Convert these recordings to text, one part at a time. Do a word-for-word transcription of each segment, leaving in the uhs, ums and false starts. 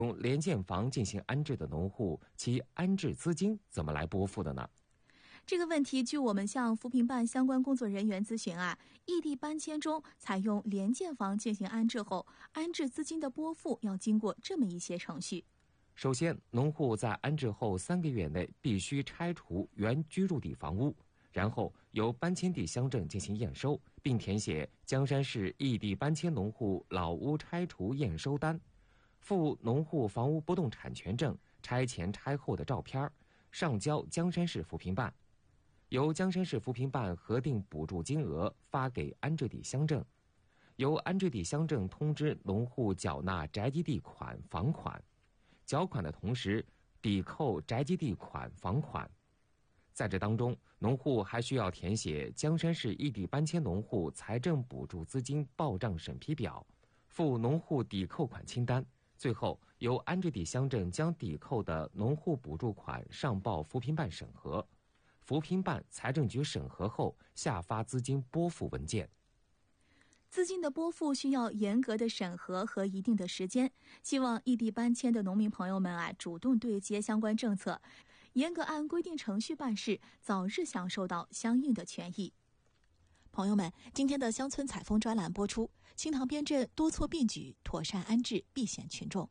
用联建房进行安置的农户，其安置资金怎么来拨付的呢？ 这个问题，据我们向扶贫办相关工作人员咨询啊，异地搬迁中采用联建房进行安置后，安置资金的拨付要经过这么一些程序。 首先，农户在安置后三个月内必须拆除原居住地房屋，然后由搬迁地乡镇进行验收，并填写江山市异地搬迁农户老屋拆除验收单，附农户房屋不动产权证、拆前拆后的照片，上交江山市扶贫办。由江山市扶贫办核定补助金额发给安置地乡镇，由安置地乡镇通知农户缴纳宅基地款房款，缴款的同时抵扣宅基地款房款。在这当中，农户还需要填写江山市异地搬迁农户财政补助资金报账审批表，附农户抵扣款清单，最后由安置地乡镇将抵扣的农户补助款上报扶贫办审核，扶贫办、财政局审核后下发资金拨付文件。 资金的拨付需要严格的审核和一定的时间，希望异地搬迁的农民朋友们啊，主动对接相关政策，严格按规定程序办事，早日享受到相应的权益。 朋友们，今天的乡村采风专栏播出，新塘边镇多措并举，妥善安置避险群众。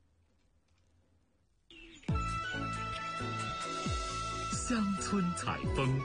乡村采风。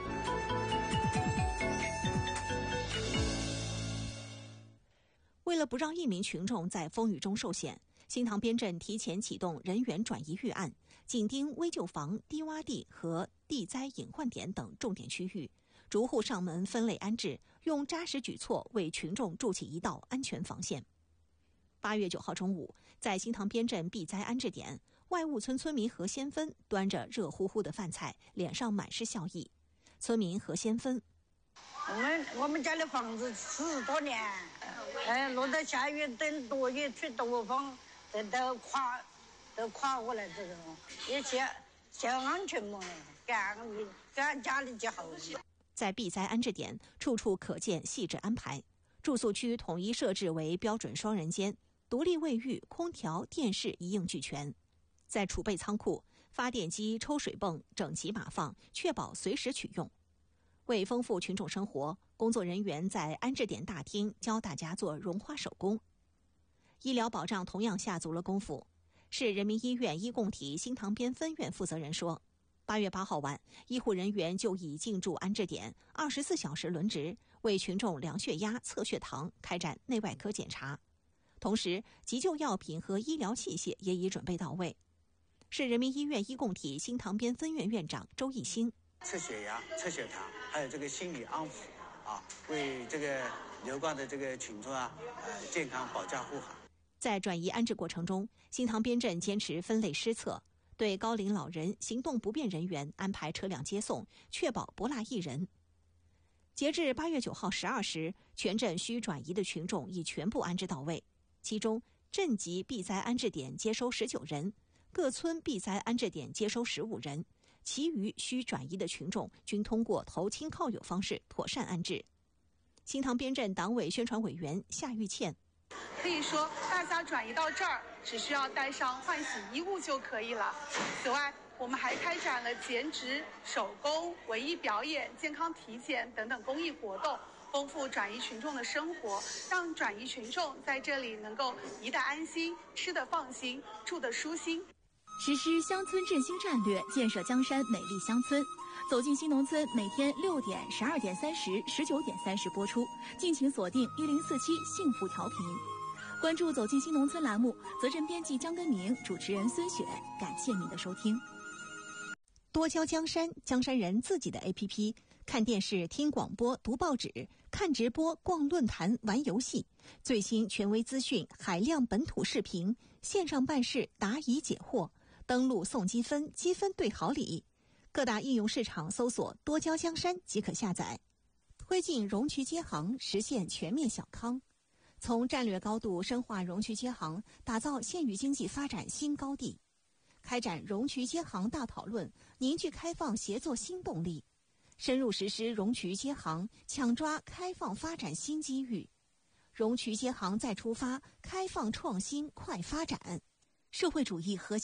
为了不让一名群众在风雨中受险，新塘边镇提前启动人员转移预案，紧盯危旧房、低洼地和地灾隐患点等重点区域，逐户上门分类安置，用扎实举措为群众筑起一道安全防线。八月九号中午，在新塘边镇避灾安置点，外务村村民何先芬端着热乎乎的饭菜，脸上满是笑意。村民何先芬： 我们我们家的房子四十多年，哎，落到下雨等多雨吹多风，这都垮，都垮过来这种，也些些安全嘛，干干家里就好。 在避灾安置点，处处可见细致安排。住宿区统一设置为标准双人间，独立卫浴、空调、电视一应俱全。在储备仓库，发电机、抽水泵整齐码放，确保随时取用。为丰富群众生活，工作人员在安置点大厅教大家做绒花手工。医疗保障同样下足了功夫。市人民医院医共体新塘边分院负责人说，八月八号晚，医护人员就已进驻安置点，二十四小时轮值，为群众量血压、测血糖，开展内外科检查。同时，急救药品和医疗器械也已准备到位。市人民医院医共体新塘边分院院长周义兴： 测血压、测血糖，还有这个心理安抚啊，为这个流感的这个群众啊，呃，健康保驾护航。 在转移安置过程中，新塘边镇坚持分类施策，对高龄老人、行动不便人员安排车辆接送，确保不落一人。截至八月九号十二时，全镇需转移的群众已全部安置到位，其中镇级避灾安置点接收十九人，各村避灾安置点接收十五人，其余需转移的群众均通过投亲靠友方式妥善安置。新塘边镇党委宣传委员夏玉倩： 可以说，大家转移到这儿，只需要带上换洗衣物就可以了。此外，我们还开展了剪纸、手工、文艺表演、健康体检等等公益活动，丰富转移群众的生活，让转移群众在这里能够移得安心、吃得放心、住得舒心。 实施乡村振兴战略，建设江山美丽乡村。走进新农村，每天六点、十二点三十、十九点三十播出，敬请锁定一零四七幸福调频。关注走进新农村栏目，责任编辑江根明，主持人孙雪，感谢您的收听。 多交江山，江山人自己的 A P P， 看电视、听广播、读报纸，看直播、逛论坛、玩游戏，最新权威资讯，海量本土视频，线上办事，答疑解惑，登录送积分，积分兑好礼。各大应用市场搜索多交江山即可下载。推进容渠接航，实现全面小康。从战略高度深化容渠接航，打造县域经济发展新高地。开展容渠接航大讨论，凝聚开放协作新动力。深入实施容渠接航，抢抓开放发展新机遇。容渠接航再出发，开放创新快发展。社会主义核心